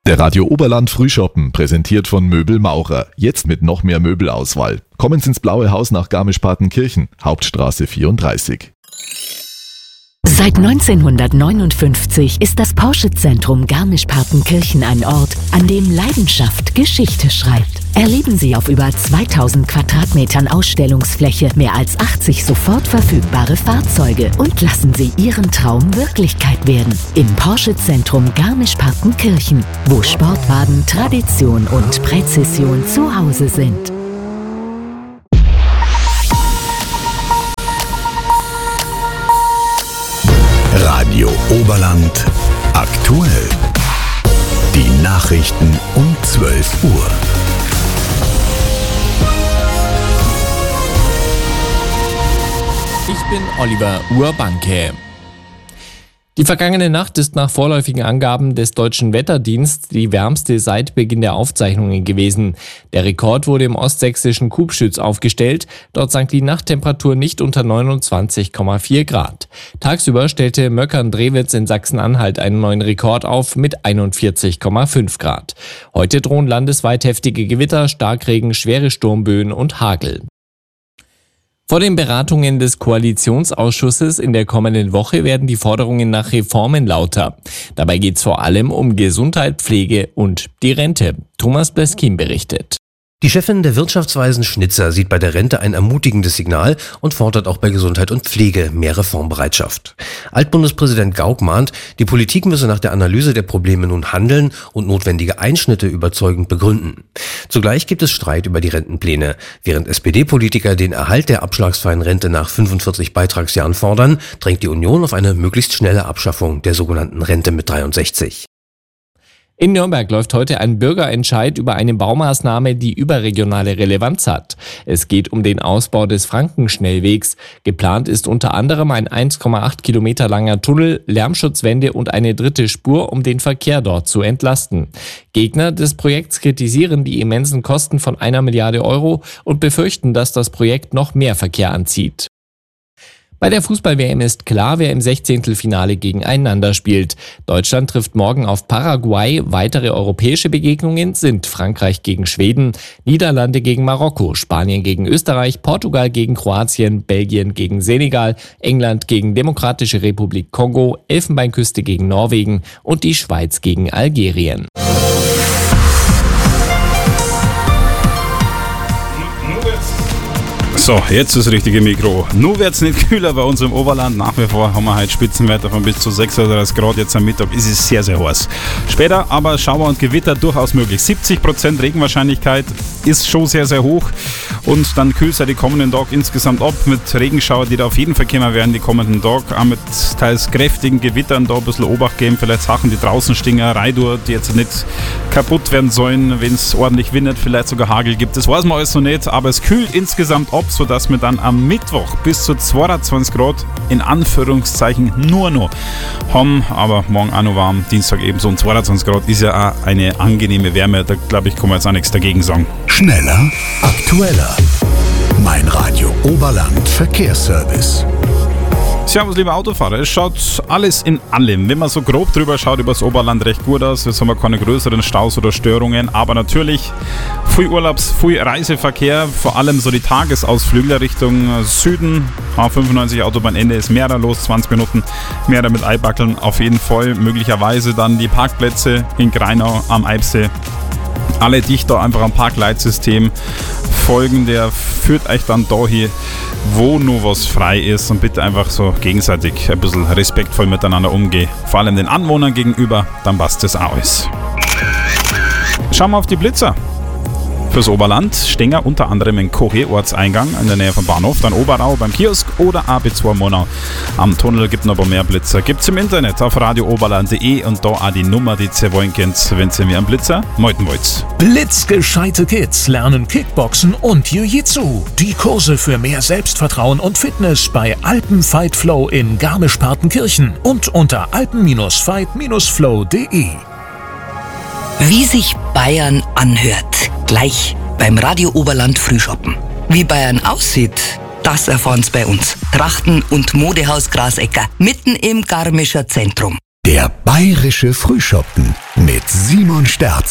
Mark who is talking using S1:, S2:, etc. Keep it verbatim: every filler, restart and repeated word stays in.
S1: Der Radio Oberland Frühschoppen, präsentiert von Möbel Maurer. Jetzt mit noch mehr Möbelauswahl. Kommen Sie ins Blaue Haus nach Garmisch-Partenkirchen, Hauptstraße vierunddreißig.
S2: Seit neunzehnhundertneunundfünfzig ist das Porsche-Zentrum Garmisch-Partenkirchen ein Ort, an dem Leidenschaft Geschichte schreibt. Erleben Sie auf über zweitausend Quadratmetern Ausstellungsfläche mehr als achtzig sofort verfügbare Fahrzeuge und lassen Sie Ihren Traum Wirklichkeit werden. Im Porsche-Zentrum Garmisch-Partenkirchen, wo Sportwagen, Tradition und Präzision zu Hause sind.
S3: Radio Oberland aktuell. Die Nachrichten um zwölf Uhr.
S4: Ich bin Oliver Urbanke. Die vergangene Nacht ist nach vorläufigen Angaben des Deutschen Wetterdienstes die wärmste seit Beginn der Aufzeichnungen gewesen. Der Rekord wurde im ostsächsischen Kubschütz aufgestellt. Dort sank die Nachttemperatur nicht unter neunundzwanzig Komma vier Grad. Tagsüber stellte Möckern-Drewitz in Sachsen-Anhalt einen neuen Rekord auf mit einundvierzig Komma fünf Grad. Heute drohen landesweit heftige Gewitter, Starkregen, schwere Sturmböen und Hagel. Vor den Beratungen des Koalitionsausschusses in der kommenden Woche werden die Forderungen nach Reformen lauter. Dabei geht es vor allem um Gesundheit, Pflege und die Rente. Thomas Bleskin berichtet.
S5: Die Chefin der Wirtschaftsweisen Schnitzer sieht bei der Rente ein ermutigendes Signal und fordert auch bei Gesundheit und Pflege mehr Reformbereitschaft. Altbundespräsident Gauck mahnt, die Politik müsse nach der Analyse der Probleme nun handeln und notwendige Einschnitte überzeugend begründen. Zugleich gibt es Streit über die Rentenpläne. Während S P D-Politiker den Erhalt der abschlagsfreien Rente nach fünfundvierzig Beitragsjahren fordern, drängt die Union auf eine möglichst schnelle Abschaffung der sogenannten Rente mit dreiundsechzig.
S4: In Nürnberg läuft heute ein Bürgerentscheid über eine Baumaßnahme, die überregionale Relevanz hat. Es geht um den Ausbau des Frankenschnellwegs. Geplant ist unter anderem ein eins Komma acht Kilometer langer Tunnel, Lärmschutzwände und eine dritte Spur, um den Verkehr dort zu entlasten. Gegner des Projekts kritisieren die immensen Kosten von einer Milliarde Euro und befürchten, dass das Projekt noch mehr Verkehr anzieht. Bei der Fußball-W M ist klar, wer im Sechzehntelfinale gegeneinander spielt. Deutschland trifft morgen auf Paraguay. Weitere europäische Begegnungen sind Frankreich gegen Schweden, Niederlande gegen Marokko, Spanien gegen Österreich, Portugal gegen Kroatien, Belgien gegen Senegal, England gegen Demokratische Republik Kongo, Elfenbeinküste gegen Norwegen und die Schweiz gegen Algerien.
S6: So, jetzt das richtige Mikro. Nun wird es nicht kühler bei uns im Oberland. Nach wie vor haben wir heute Spitzenwerte von bis zu sechsunddreißig Grad. Jetzt am Mittag ist es sehr, sehr heiß. Später aber Schauer und Gewitter durchaus möglich. siebzig Prozent Regenwahrscheinlichkeit ist schon sehr, sehr hoch. Und dann kühlt es ja die kommenden Tage insgesamt ab mit Regenschauer, die da auf jeden Fall kommen werden die kommenden Tage. Auch mit teils kräftigen Gewittern da ein bisschen Obacht geben. Vielleicht Sachen, die draußen stehen, Reidur, die jetzt nicht kaputt werden sollen, wenn es ordentlich windet, vielleicht sogar Hagel gibt. Das weiß man alles noch nicht, aber es kühlt insgesamt ab, sodass wir dann am Mittwoch bis zu zweiundzwanzig Grad in Anführungszeichen nur noch haben, aber morgen auch noch warm, Dienstag ebenso und zweiundzwanzig Grad ist ja auch eine angenehme Wärme, da glaube ich, kann man jetzt auch nichts dagegen sagen.
S3: Schneller, aktueller. Mein Radio Oberland Verkehrsservice.
S6: Servus, liebe Autofahrer. Es schaut alles in allem, wenn man so grob drüber schaut, über das Oberland recht gut aus. Jetzt haben wir keine größeren Staus oder Störungen, aber natürlich viel Urlaubs-, viel Reiseverkehr, vor allem so die Tagesausflügler Richtung Süden. H fünfundneunzig Autobahnende ist mehr da los, zwanzig Minuten mehr da mit Eibackeln auf jeden Fall. Möglicherweise dann die Parkplätze in Greinau am Eibsee. Alle dicht da einfach am Parkleitsystem folgen, der führt euch dann dahin, wo nur was frei ist und bitte einfach so gegenseitig ein bisschen respektvoll miteinander umgehen. Vor allem den Anwohnern gegenüber, dann passt das alles. Schauen wir auf die Blitzer. Fürs Oberland stehen wir unter anderem in Koche Ortseingang in der Nähe vom Bahnhof, dann Oberau beim Kiosk oder A B zwei Monau. Am Tunnel gibt es noch ein paar mehr Blitzer. Gibt es im Internet auf radio oberland punkt de und da auch die Nummer, die ihr wollen könnt, wenn ihr mir einen Blitzer melden wollt.
S7: Blitzgescheite Kids lernen Kickboxen und Jiu-Jitsu. Die Kurse für mehr Selbstvertrauen und Fitness bei Alpen Fight Flow in Garmisch-Partenkirchen und unter alpen fight flow punkt de.
S8: Wie sich Bayern anhört, gleich beim Radio Oberland Frühschoppen. Wie Bayern aussieht, das erfahren's bei uns. Trachten- und Modehaus Grasecker, mitten im Garmischer Zentrum.
S3: Der bayerische Frühschoppen mit Simon Sterz.